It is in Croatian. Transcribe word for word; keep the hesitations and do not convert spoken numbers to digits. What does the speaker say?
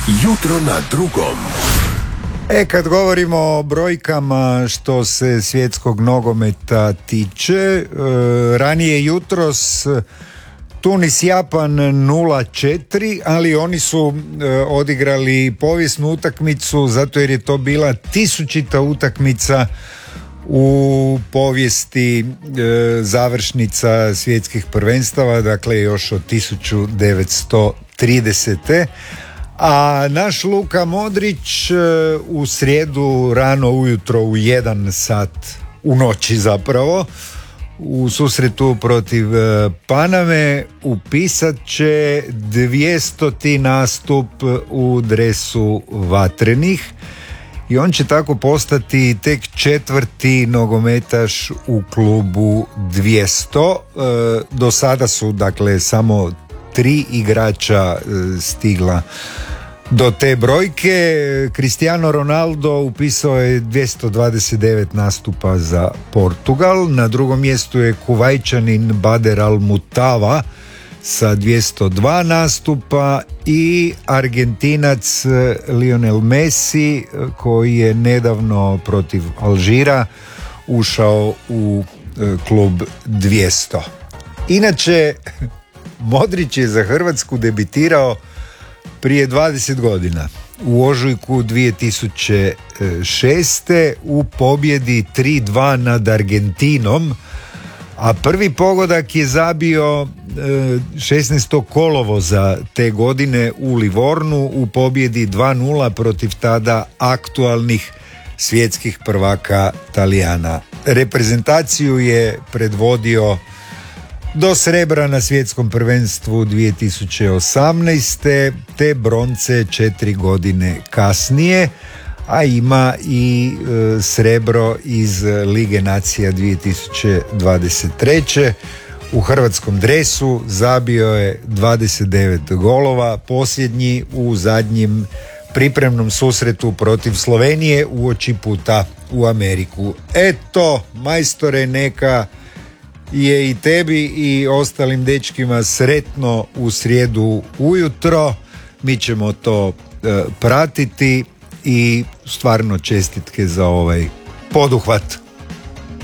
Jutro na drugom. E, kad govorimo o brojkama što se svjetskog nogometa tiče, e, ranije jutros Tunis Japan nula četiri, ali oni su e, odigrali povijesnu utakmicu zato jer je to bila tisućita utakmica u povijesti e, završnica svjetskih prvenstava, dakle još od tisuću devetsto tridesete. A naš Luka Modrić e, u srijedu rano ujutro u jedan sat u noći zapravo u susretu protiv e, Paname upisat će dvijestoti nastup u dresu vatrenih i on će tako postati tek četvrti nogometaš u klubu dvjesto. E, do sada su dakle samo tri igrača e, stigla do te brojke. Cristiano Ronaldo upisao je dvjesto dvadeset devet nastupa za Portugal. Na drugom mjestu je Kuvajčanin Bader Al-Mutava sa dvjesto dva nastupa i Argentinac Lionel Messi koji je nedavno protiv Alžira ušao u klub dvjesto. Inače, Modrić je za Hrvatsku debitirao prije dvadeset godina u ožujku dvije tisuće šeste u pobjedi tri dva nad Argentinom, a prvi pogodak je zabio šesnaestog kolovoza te godine u Livornu u pobjedi dva nula protiv tada aktualnih svjetskih prvaka Talijana. Reprezentaciju je predvodio do srebra na svjetskom prvenstvu dvije tisuće osamnaeste te bronce četiri godine kasnije, a ima i e, srebro iz Lige nacija dvije tisuće dvadeset treće. U hrvatskom dresu zabio je dvadeset devet golova, posljednji u zadnjim pripremnom susretu protiv Slovenije uoči puta u Ameriku. Eto, majstore, neka je i tebi i ostalim dečkima sretno u srijedu ujutro. Mi ćemo to e, pratiti i stvarno čestitke za ovaj poduhvat.